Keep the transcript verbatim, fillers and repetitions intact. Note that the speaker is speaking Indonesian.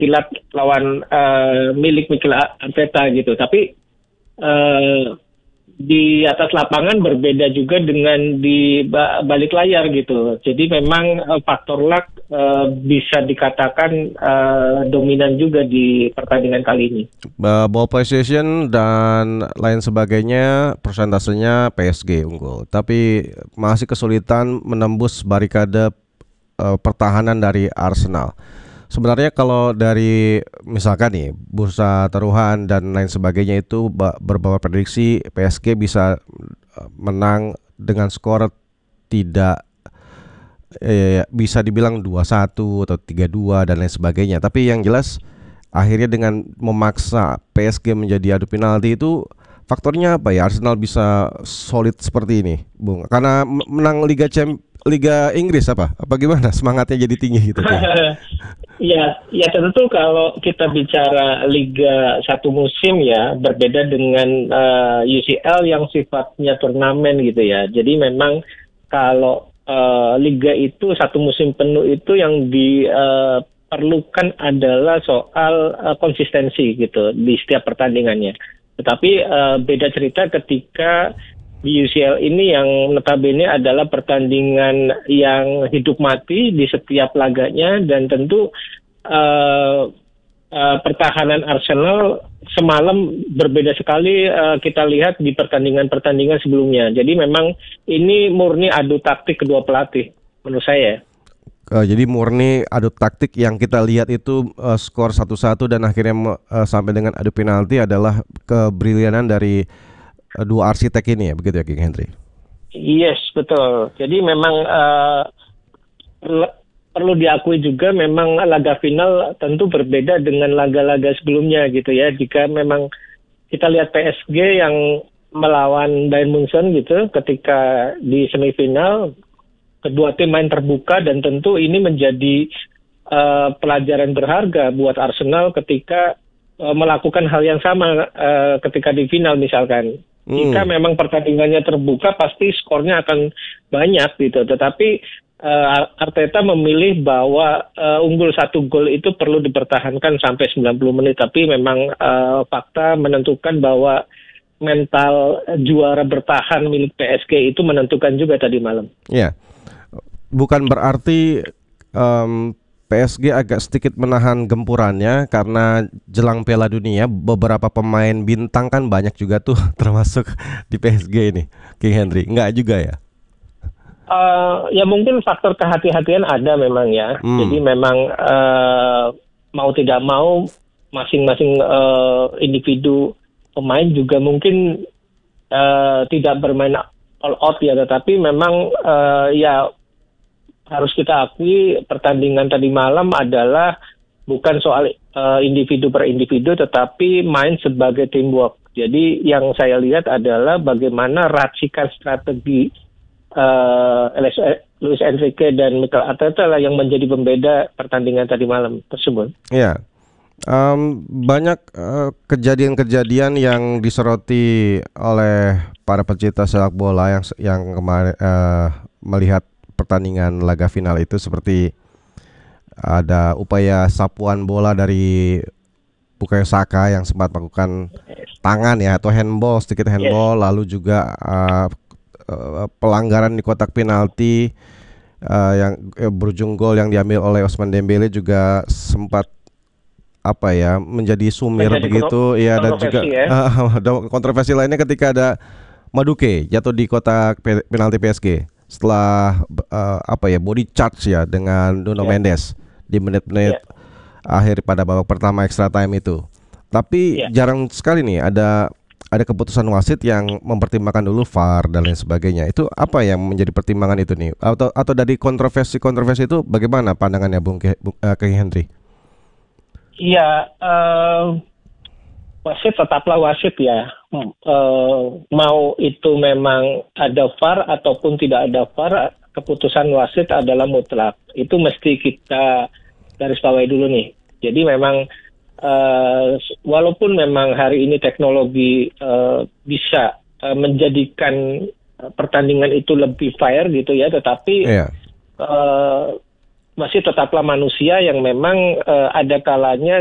kilat lawan uh, milik Mikel Arteta gitu. Tapi uh, di atas lapangan berbeda juga dengan di balik layar gitu. Jadi memang uh, faktor luck uh, bisa dikatakan uh, dominan juga di pertandingan kali ini. Ball possession dan lain sebagainya persentasenya P S G unggul, tapi masih kesulitan menembus barikade uh, pertahanan dari Arsenal. Sebenarnya kalau dari misalkan nih bursa taruhan dan lain sebagainya itu beberapa prediksi P S G bisa menang dengan skor tidak eh, bisa dibilang dua satu atau tiga dua dan lain sebagainya. Tapi yang jelas akhirnya dengan memaksa P S G menjadi adu penalti itu faktornya apa ya? Arsenal bisa solid seperti ini, Bung. Karena menang Liga Champions Liga Inggris apa? Apa gimana? Semangatnya jadi tinggi gitu. Ya, ya tentu kalau kita bicara Liga satu musim ya berbeda dengan uh, U C L yang sifatnya turnamen gitu ya. Jadi memang kalau uh, Liga itu satu musim penuh itu yang diperlukan uh, adalah soal uh, konsistensi gitu di setiap pertandingannya. Tetapi uh, beda cerita ketika di U C L ini yang notabene adalah pertandingan yang hidup mati di setiap laganya dan tentu uh, uh, pertahanan Arsenal semalam berbeda sekali uh, kita lihat di pertandingan-pertandingan sebelumnya. Jadi memang ini murni adu taktik kedua pelatih menurut saya. Uh, jadi murni adu taktik yang kita lihat itu uh, skor satu satu dan akhirnya uh, sampai dengan adu penalti adalah kebrilianan dari dua arsitek ini ya, begitu ya King Henry? Yes, betul. Jadi memang uh, perlu diakui juga memang laga final tentu berbeda dengan laga-laga sebelumnya gitu ya. Jika memang kita lihat P S G yang melawan Bayern Munchen gitu ketika di semifinal, kedua tim main terbuka dan tentu ini menjadi uh, pelajaran berharga buat Arsenal ketika uh, melakukan hal yang sama uh, ketika di final misalkan. Jika hmm. memang pertandingannya terbuka pasti skornya akan banyak gitu. Tetapi uh, Arteta memilih bahwa uh, unggul satu gol itu perlu dipertahankan sampai sembilan puluh menit. Tapi memang uh, fakta menentukan bahwa mental juara bertahan milik P S G itu menentukan juga tadi malam. Ya, bukan berarti um, P S G agak sedikit menahan gempurannya karena jelang Piala Dunia beberapa pemain bintang kan banyak juga tuh termasuk di P S G ini, King Henry. Enggak juga ya? Uh, ya mungkin faktor kehati-hatian ada memang ya. Hmm. Jadi memang uh, mau tidak mau masing-masing uh, individu pemain juga mungkin uh, tidak bermain all out ya, tetapi memang uh, ya harus kita akui pertandingan tadi malam adalah bukan soal uh, individu per individu, tetapi main sebagai teamwork. Jadi yang saya lihat adalah bagaimana racikan strategi uh, Luis Enrique dan Mikel Arteta lah yang menjadi pembeda pertandingan tadi malam tersebut. Iya, um, banyak uh, kejadian-kejadian yang disoroti oleh para pecinta sepak bola yang yang kemarin uh, melihat pertandingan laga final itu, seperti ada upaya sapuan bola dari Bukayo Saka yang sempat melakukan tangan ya atau handball, sedikit handball, yes. Lalu juga uh, uh, pelanggaran di kotak penalti uh, yang uh, berujung gol yang diambil oleh Ousmane Dembele juga sempat apa ya menjadi sumir menjadi begitu ya, dan juga ya. uh, kontroversi lainnya ketika ada Madueke jatuh di kotak penalti P S G setelah uh, apa ya body charge ya dengan Nuno yeah. Mendes di menit-menit yeah. akhir pada babak pertama extra time itu. Tapi yeah. jarang sekali nih ada ada keputusan wasit yang mempertimbangkan dulu V A R dan lain sebagainya. Itu apa yang menjadi pertimbangan itu nih? Atau atau dari kontroversi-kontroversi itu bagaimana pandangannya Bung Ke, Bung, uh, King Henry? Iya, uh, wasit tetaplah wasit ya. Uh, mau itu memang ada V A R ataupun tidak ada V A R, keputusan wasit adalah mutlak. Itu mesti kita garis bawahi dulu nih. Jadi memang uh, walaupun memang hari ini teknologi uh, bisa uh, menjadikan pertandingan itu lebih fair gitu ya, tetapi yeah. uh, masih tetaplah manusia yang memang uh, ada kalanya